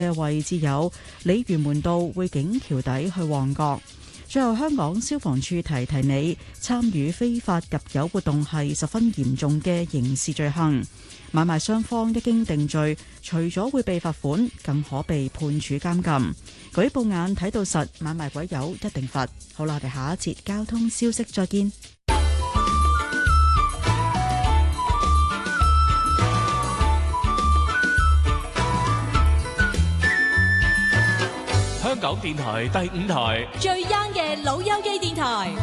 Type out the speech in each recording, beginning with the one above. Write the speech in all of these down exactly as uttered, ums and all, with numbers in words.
嘅位置有鯉魚門道匯景橋底去旺角。最後，香港消防處提提你，參與非法入油活動係十分嚴重嘅刑事罪行。買賣雙方一經定罪，除咗會被罰款，更可被判處監禁。舉報眼睇到實，買賣鬼友一定罰。好啦，我哋下一節交通消息再見。 香港電台第五台最 young 嘅老友記電台。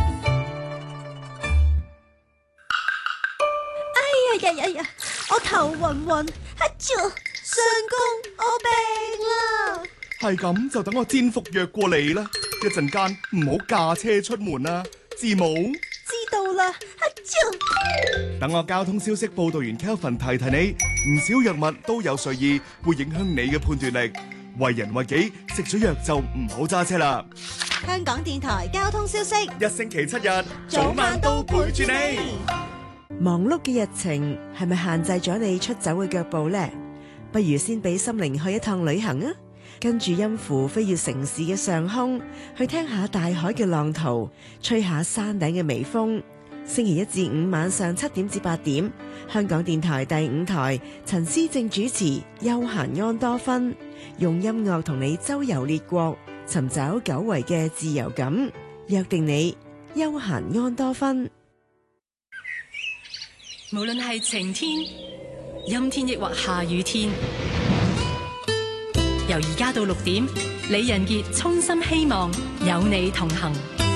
哎呀呀呀！我頭暈暈，阿叔，相公，我病啦！ 係咁就等我煎服藥過嚟啦。一陣間唔好駕車出門啦，知冇？ 知道啦，阿叔。 等我交通消息報道完 Kelvin 提提你，唔少藥物都有睡意，會影響你嘅判斷力。為人為己，食咗藥就唔好揸車啦。 香港電台交通消息， 一星期七日，早晚都陪住你。 忙碌嘅日程係咪限制咗你出走嘅腳步呢？不如先俾心靈去一趟旅行啊！跟住音符飛越城市嘅上空，去聽下大海嘅浪濤，吹下山頂嘅微風。星期一至五晚上七點至八點，香港電台第五台陳思正主持《悠閒安多芬》，用音樂同你周遊列國，尋找久違嘅自由感。約定你悠閒安多芬。 無論係晴天、陰天抑或下雨天，由而家到六點，李仁傑衷心希望有你同行。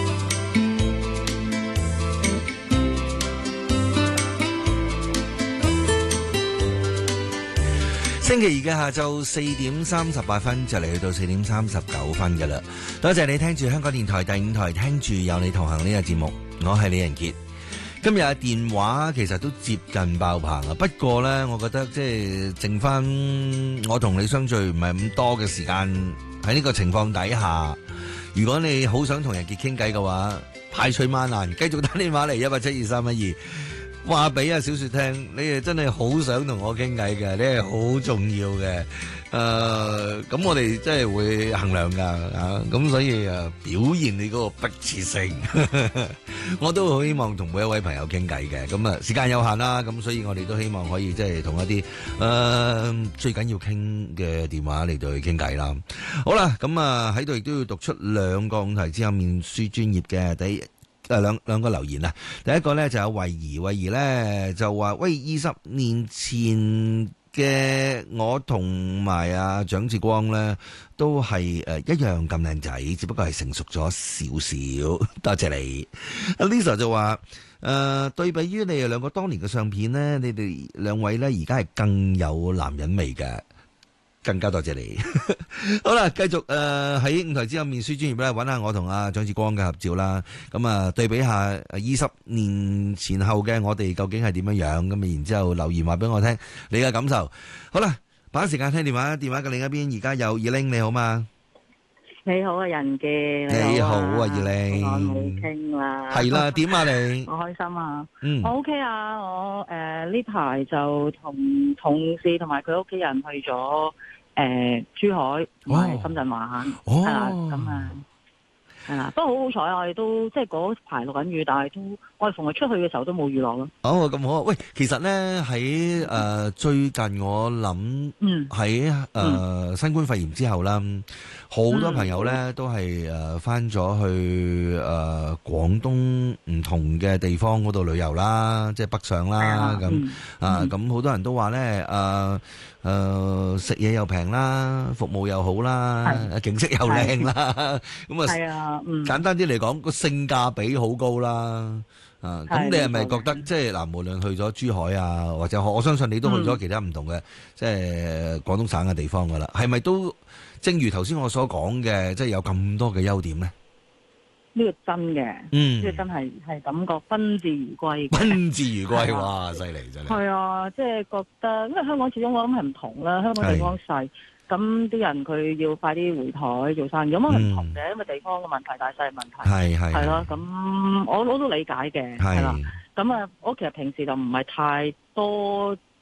星期二嘅下晝四點三十八分就嚟到四點三十九分㗎啦。多謝你聽住香港電台第五台，聽住有你同行呢個節目，我係李仁傑。今日嘅電話其實都接近爆棚啊，不過呢，我覺得即係剩翻我同你相聚唔係咁多嘅時間，喺呢個情況底下，如果你好想同人傑傾偈嘅話，排除萬難，繼續打電話嚟一八七二三一二。話俾阿小雪聽，你哋真係好想同我傾偈嘅，你係好重要嘅。誒、呃，咁我哋真係會衡量噶，啊，咁所以誒、啊，表現你嗰個迫切性，我都好希望同每一位朋友傾偈嘅。咁啊，時間有限啦，咁所以我哋都希望可以即係同一啲誒、呃、最緊要傾嘅電話嚟到去傾偈啦。好啦，咁啊喺度亦都要讀出兩個五題之後面書專業嘅第一。誒兩兩個留言啊，第一個咧就有慧儀，慧儀咧就話：喂，二十年前嘅我同埋阿蔣志光咧都係誒一樣咁靚仔，只不過係成熟咗少少。多謝你。阿 Lisa 就話：誒、呃、對比於你哋兩個當年嘅相片咧，你哋兩位咧而家係更有男人味嘅。更加多謝你。好啦，繼續誒喺五台之後面書專頁咧揾下我同阿蔣志光嘅合照啦。咁啊對比下二十年前後嘅我哋究竟係點樣樣咁啊？然之後留言話俾我聽你嘅感受。好啦，把時間聽電話，電話嘅另一邊而家有二玲，你好嘛？ 你好啊，仁傑。 你好啊，二玲。 我冇傾啦。 係啦，點啊你？ 我開心啊。 嗯。 我 OK 啊，我誒呢排就同同事同埋佢屋企人去咗。誒、呃，珠海同埋深圳玩，係啦、哦，咁啊，係啦，不過好好彩，我哋都即係嗰排落緊雨，但係都我哋逢日出去嘅時候都冇雨落咯。 哦，咁好。喂，其實咧喺誒最近我諗，喺誒、呃、新冠肺炎之後啦，好多朋友咧、嗯、都係誒翻咗去誒廣東唔同嘅地方嗰度旅遊啦，即係北上啦，咁、嗯、啊，咁好多人都話咧誒。呃誒食嘢又平啦，服務又好啦，景色又靚啦，咁啊，嗯、簡單啲嚟講，個性價比好高啦。啊，咁你係咪覺得即係嗱，無論去咗珠海啊，或者我相信你都去咗其他唔同嘅、嗯、即係廣東省嘅地方噶啦，係咪都正如頭先我所講嘅，即係有咁多嘅優點咧？ 呢個真嘅，嗯，呢個真係係感覺賓至如歸， 賓至如歸，哇，犀利真係。係啊，即係覺得，因為香港始終我諗係唔同啦，香港地方細，咁啲人佢要快啲回台做生意，咁係唔同嘅，因為地方嘅問題、大細嘅問題，係係係咯，咁我我都理解嘅，係啦，咁啊，我其實平時就唔係太多。誒、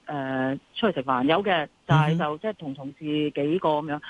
誒出去食飯，有嘅，但係就即係同同事幾個咁樣。